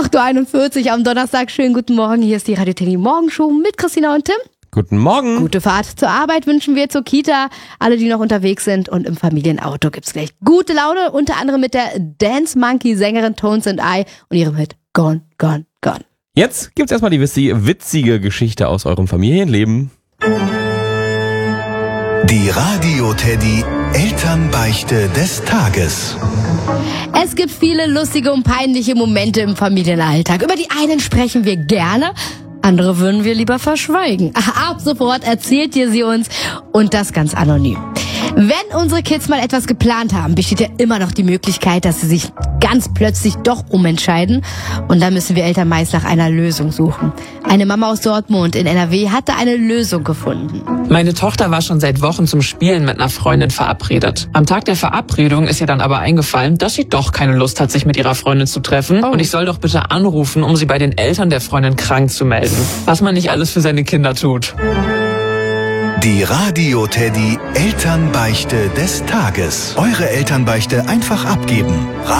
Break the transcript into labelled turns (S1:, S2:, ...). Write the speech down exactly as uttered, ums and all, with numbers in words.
S1: acht Uhr einundvierzig am Donnerstag. Schönen guten Morgen. Hier ist die Radio Teddy Morgenshow mit Christina und Tim.
S2: Guten Morgen.
S1: Gute Fahrt zur Arbeit wünschen wir, zur Kita. Alle, die noch unterwegs sind, und im Familienauto gibt's gleich gute Laune. Unter anderem mit der Dance Monkey Sängerin Tones and I und ihrem Hit Gone, Gone, Gone.
S2: Jetzt gibt's erstmal die witzige Geschichte aus eurem Familienleben.
S3: Die Radio Teddy Elternbeichte des Tages.
S1: Es gibt viele lustige und peinliche Momente im Familienalltag. Über die einen sprechen wir gerne, andere würden wir lieber verschweigen. Ab sofort erzählt ihr sie uns, und das ganz anonym. Wenn unsere Kids mal etwas geplant haben, besteht ja immer noch die Möglichkeit, dass sie sich ganz plötzlich doch umentscheiden. Und da müssen wir Eltern meist nach einer Lösung suchen. Eine Mama aus Dortmund in N R W hatte eine Lösung gefunden.
S4: Meine Tochter war schon seit Wochen zum Spielen mit einer Freundin verabredet. Am Tag der Verabredung ist ihr dann aber eingefallen, dass sie doch keine Lust hat, sich mit ihrer Freundin zu treffen.
S1: Oh.
S4: Und ich soll doch bitte anrufen, um sie bei den Eltern der Freundin krank zu melden. Was man nicht alles für seine Kinder tut.
S3: Die Radio Teddy Elternbeichte des Tages. Eure Elternbeichte einfach abgeben.